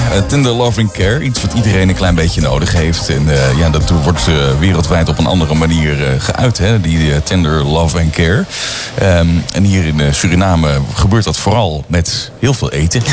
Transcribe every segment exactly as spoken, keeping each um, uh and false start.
Uh, tender loving care. Iets wat iedereen een klein beetje nodig heeft. En uh, ja, dat wordt uh, wereldwijd op een andere manier uh, geuit. Hè? Die uh, tender love and care. Um, en hier in uh, Suriname gebeurt dat vooral met heel veel eten.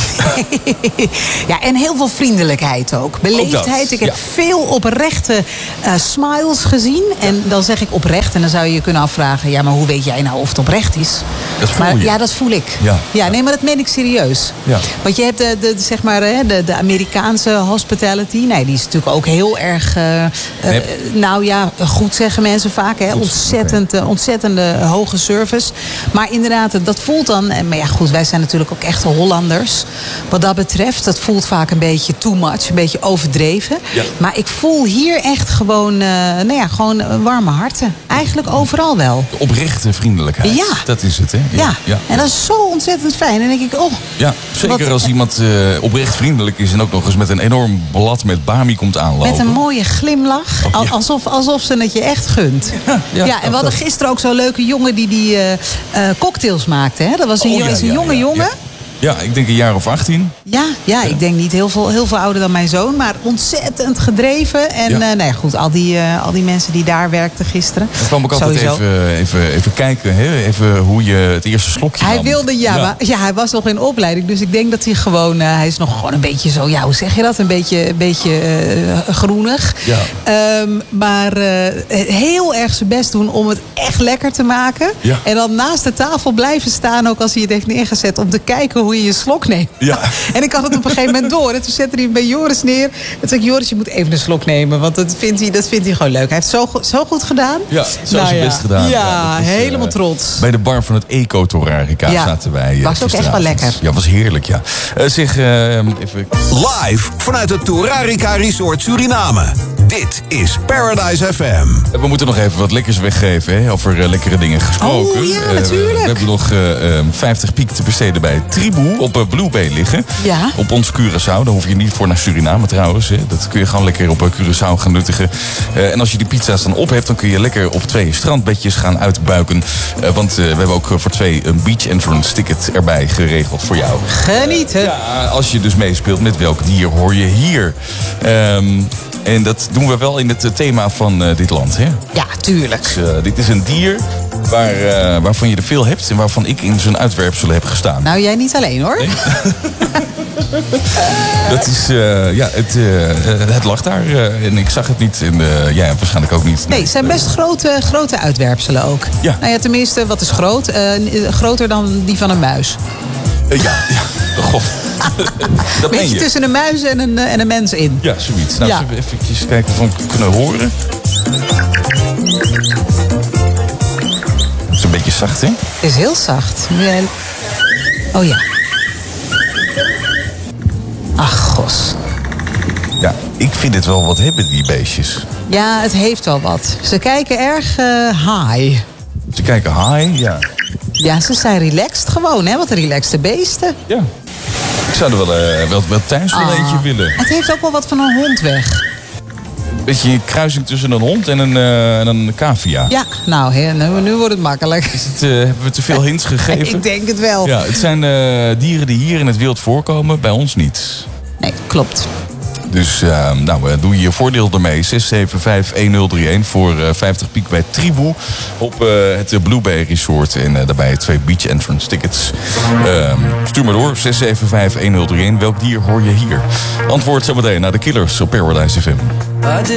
Ja, en heel veel vriendelijkheid ook. Beleefdheid. Ook ik heb ja. veel oprechte uh, smiles gezien. En dan zeg ik oprecht. En dan zou je je kunnen afvragen. Ja, maar hoe weet jij nou of het oprecht is? Dat voel maar, je. Ja, dat voel ik. Ja. Ja, nee, maar dat meen ik serieus. Ja. Want je hebt de, de, zeg maar, de, de Amerikaanse hospitality. Nee, die is natuurlijk ook heel erg... Uh, uh, nou ja, goed zeggen mensen vaak. Hè? Ontzettend, uh, ontzettende hoge service. Maar inderdaad, dat voelt dan... Maar ja, goed, wij zijn natuurlijk ook echte Hollanders. Wat dat betreft, dat voelt vaak een beetje too much. Een beetje overdreven. Ja. Maar ik voel hier echt gewoon... Uh, nou ja, gewoon warme harten. Eigenlijk overal wel. De oprechte vriendelijkheid. Ja. Dat is het, hè? Ja. Ja. ja. En dat is zo ontzettend fijn. En dan denk ik, oh... Ja, zeker wat, als iemand uh, oprecht vriendelijk is... en ook nog eens met een enorm blad met bami komt aanlopen. Met een mooie glimlach. Oh, ja. alsof, alsof ze het je echt gunt. Ja, ja. ja en we hadden gisteren ook zo'n leuke jongen... die die uh, uh, cocktails maakte. Hè? Dat was een, oh, ja, is een ja, jonge ja, jongen. Ja. Ja, ik denk een jaar of achttien. Ja, ja, ja, ik denk niet heel veel, heel veel ouder dan mijn zoon. Maar ontzettend gedreven. En ja. uh, nee, goed, al die, uh, al die mensen die daar werkten gisteren. Dan kwam ik altijd even, even, even kijken. Hè? Even hoe je het eerste slokje Hij nam. wilde, ja, ja. Maar, ja, hij was nog in opleiding. Dus ik denk dat hij gewoon... Uh, hij is nog gewoon een beetje zo, ja, hoe zeg je dat? Een beetje, een beetje uh, groenig. Ja. Um, maar uh, heel erg zijn best doen om het echt lekker te maken. Ja. En dan naast de tafel blijven staan, ook als hij het heeft neergezet, om te kijken hoe je je slok neemt. Ja. En ik had het op een gegeven moment door. En toen zette hij hem bij Joris neer. En toen zei ik, Joris, je moet even een slok nemen. Want dat vindt hij, dat vindt hij gewoon leuk. Hij heeft zo, zo goed gedaan. Ja, zo nou, zijn ja. best gedaan. Ja, ja is, helemaal uh, trots. Bij de bar van het Eco Torarica ja. zaten wij. Uh, was ook echt wel lekker. Ja, was heerlijk, ja. Uh, zeg, uh, even... Live vanuit het Torarica Resort Suriname. Dit is Paradise F M. We moeten nog even wat lekkers weggeven, hè? Over uh, lekkere dingen gesproken. Oh ja, natuurlijk. Uh, we hebben nog uh, uh, vijftig piek te besteden bij Tribu op uh, Blue Bay liggen. Ja. Op ons Curaçao. Daar hoef je niet voor naar Suriname trouwens. Hè? Dat kun je gewoon lekker op uh, Curaçao gaan nuttigen. Uh, en als je die pizza's dan op hebt, dan kun je lekker op twee strandbedjes gaan uitbuiken. Uh, want uh, we hebben ook uh, voor twee een beach entrance ticket erbij geregeld voor jou. Genieten. Uh, ja, als je dus meespeelt met welk dier hoor je hier. Um, En dat doen we wel in het thema van uh, dit land, hè? Ja, tuurlijk. Dus, uh, dit is een dier waar, uh, waarvan je er veel hebt... en waarvan ik in zijn uitwerpselen heb gestaan. Nou, jij niet alleen, hoor. Nee? Dat is, uh, ja, het, uh, het lag daar uh, en ik zag het niet. En uh, ja, waarschijnlijk ook niet. Nee, het zijn best grote, grote uitwerpselen ook. Ja. Nou ja, tenminste, wat is groot? Uh, groter dan die van een muis. Uh, ja, ja. Oh, god. Dat beetje tussen een muis en een, en een mens in. Ja, zoiets. Nou, ja. zullen we even kijken of we hem kunnen horen. Het is een beetje zacht, hè? Het is heel zacht. Oh ja. Ach, gos. Ja, ik vind het wel wat hebben, die beestjes. Ja, het heeft wel wat. Ze kijken erg uh, high. Ze kijken high, ja. Ja, ze zijn relaxed gewoon, hè? Wat relaxte beesten. Ja. Ik zou er wel, uh, wel, wel thuis wel ah, eentje willen. Het heeft ook wel wat van een hond weg. Beetje een kruising tussen een hond en een, uh, en een cavia. Ja, nou, he, nu, nu wordt het makkelijk. Is het, uh, hebben we te veel hints gegeven? Ik denk het wel. Ja, het zijn uh, dieren die hier in het wild voorkomen, bij ons niet. Nee, klopt. Dus uh, nou, uh, doe je voordeel ermee. zes zeven vijf een nul drie een voor uh, vijftig piek bij Tribu op uh, het Blue Bay Resort. En uh, daarbij twee beach entrance tickets. Uh, stuur maar door, zes zeven vijf een nul drie een. Welk dier hoor je hier? Antwoord zometeen naar de Killers op Paradise F M.